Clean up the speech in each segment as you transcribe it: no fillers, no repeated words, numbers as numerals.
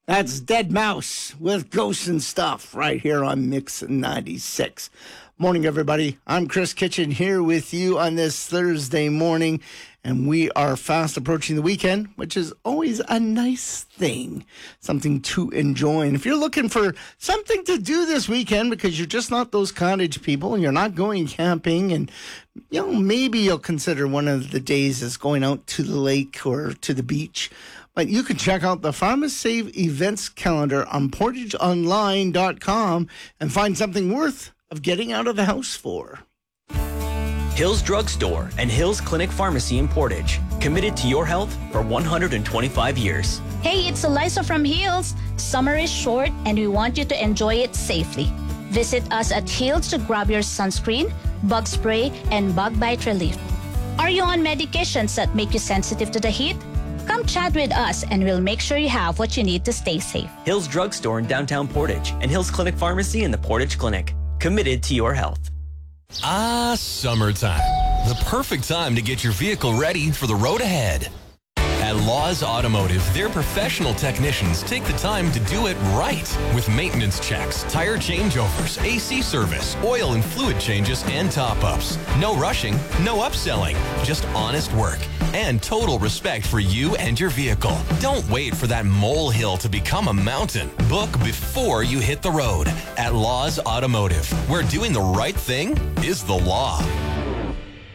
That's Dead Mouse with Ghosts and Stuff right here on Mix 96. Morning, everybody. I'm Chris Kitchen here with you on this Thursday morning, and we are fast approaching the weekend, which is always a nice thing, something to enjoy. And if you're looking for something to do this weekend because you're just not those cottage people and you're not going camping, and maybe you'll consider one of the days as going out to the lake or to the beach. But you can check out the Farmers Save events calendar on portageonline.com and find something worth of getting out of the house for. Hills Drugstore and Hills Clinic Pharmacy in Portage, committed to your health for 125 years. Hey, it's Eliza from Hills. Summer is short and we want you to enjoy it safely. Visit us at Hills to grab your sunscreen, bug spray, and bug bite relief. Are you on medications that make you sensitive to the heat? Come chat with us and we'll make sure you have what you need to stay safe. Hills Drugstore in downtown Portage and Hills Clinic Pharmacy in the Portage Clinic, committed to your health. Summertime. The perfect time to get your vehicle ready for the road ahead. At Laws Automotive, their professional technicians take the time to do it right with maintenance checks, tire changeovers, AC service, oil and fluid changes, and top-ups. No rushing, no upselling, just honest work and total respect for you and your vehicle. Don't wait for that molehill to become a mountain. Book before you hit the road at Laws Automotive, where doing the right thing is the law.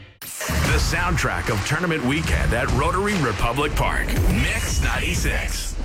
The soundtrack of tournament weekend at Rotary Republic Park. Mix 96.